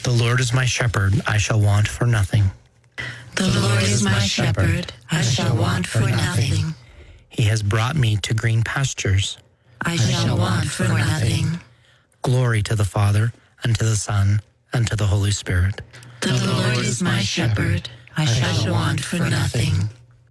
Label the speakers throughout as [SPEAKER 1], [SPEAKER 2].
[SPEAKER 1] The Lord is my shepherd, I shall want for nothing.
[SPEAKER 2] The Lord is my shepherd, I shall want for nothing.
[SPEAKER 1] He has brought me to green pastures.
[SPEAKER 2] I shall want for nothing.
[SPEAKER 1] Glory to the Father, and to the Son, and to the Holy Spirit.
[SPEAKER 2] The Lord is my shepherd, I shall want for nothing.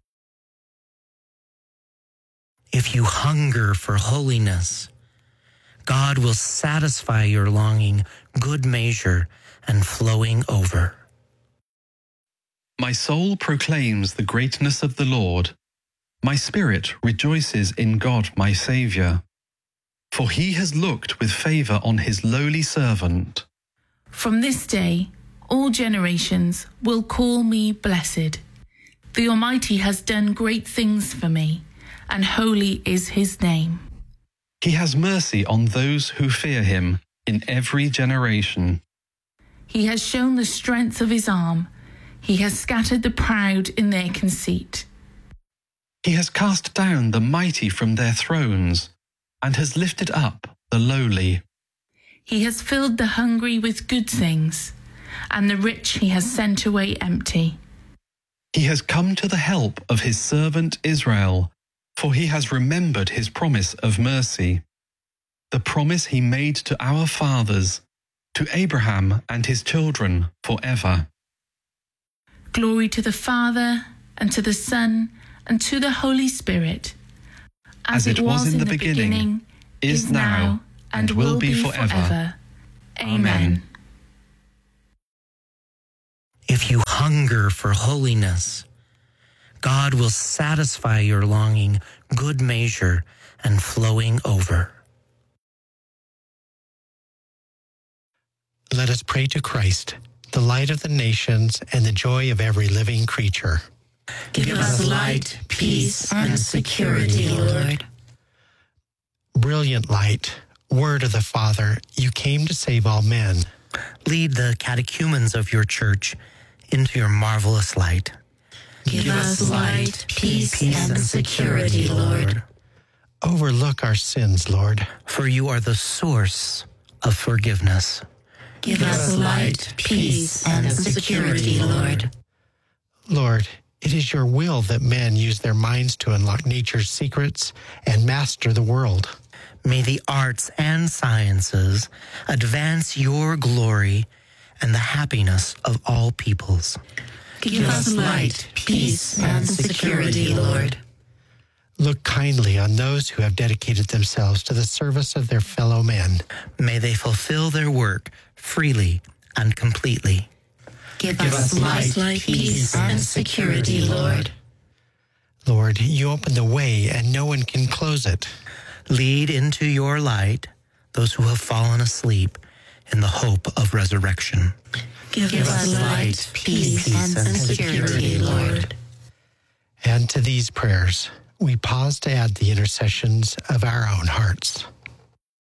[SPEAKER 1] If you hunger for holiness, God will satisfy your longing, good measure, and flowing over.
[SPEAKER 3] My soul proclaims the greatness of the Lord. My spirit rejoices in God my Saviour. For he has looked with favour on his lowly servant.
[SPEAKER 4] From this day, all generations will call me blessed. The Almighty has done great things for me, and holy is his name.
[SPEAKER 3] He has mercy on those who fear him in every generation.
[SPEAKER 4] He has shown the strength of his arm. He has scattered the proud in their conceit.
[SPEAKER 3] He has cast down the mighty from their thrones, and has lifted up the lowly.
[SPEAKER 4] He has filled the hungry with good things, and the rich he has sent away empty.
[SPEAKER 3] He has come to the help of his servant Israel, for he has remembered his promise of mercy, the promise he made to our fathers, to Abraham and his children forever.
[SPEAKER 4] Glory to the Father, and to the Son, and to the Holy Spirit,
[SPEAKER 3] as it was in the beginning, is now, and will be forever. Amen.
[SPEAKER 1] If you hunger for holiness, God will satisfy your longing, good measure, and flowing over.
[SPEAKER 5] Let us pray to Christ, the light of the nations and the joy of every living creature.
[SPEAKER 2] Give us light, peace, and security, Lord.
[SPEAKER 5] Brilliant light, word of the Father, you came to save all men.
[SPEAKER 1] Lead the catechumens of your church into your marvelous light.
[SPEAKER 2] Give us light, peace, and security, Lord.
[SPEAKER 5] Overlook our sins, Lord.
[SPEAKER 1] For you are the source of forgiveness.
[SPEAKER 2] Give us light, peace, and security, Lord.
[SPEAKER 5] Lord, it is your will that men use their minds to unlock nature's secrets and master the world.
[SPEAKER 1] May the arts and sciences advance your glory and the happiness of all peoples.
[SPEAKER 2] Give us light, peace, and security, Lord.
[SPEAKER 5] Look kindly on those who have dedicated themselves to the service of their fellow men.
[SPEAKER 1] May they fulfill their work freely and completely.
[SPEAKER 2] Give us light, peace, and security, Lord.
[SPEAKER 5] Lord, you open the way and no one can close it.
[SPEAKER 1] Lead into your light those who have fallen asleep in the hope of resurrection.
[SPEAKER 2] Give us light, peace, and security, Lord.
[SPEAKER 5] And to these prayers, we pause to add the intercessions of our own hearts.